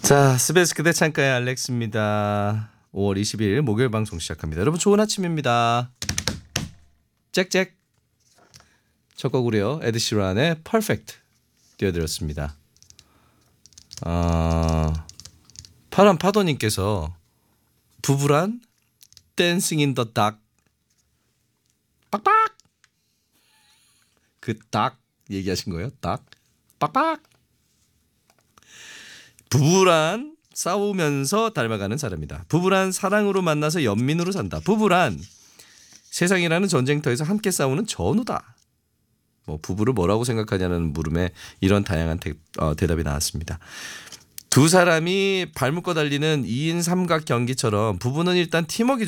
자, 스베이스 그대 창가의 알렉스입니다. 5월 20일 목요일 방송 시작합니다. 여러분 좋은 아침입니다. 잭잭. 첫 곡으로요. 에드 시란의 Perfect 띄워드렸습니다. 파란 파도님께서 부부란 댄싱 인 더 닥 빡빡 그 닥 얘기하신 거예요? 닥 빡빡. 부부란 싸우면서 닮아가는 사람이다. 부부란 사랑으로 만나서 연민으로 산다. 부부란 세상이라는 전쟁터에서 함께 싸우는 전우다. 뭐 부부를 뭐라고 생각하냐는 물음에 이런 다양한 대답이 나왔습니다. 두 사람이 발 묶어 달리는 2인 삼각 경기처럼 부부는 일단 팀워크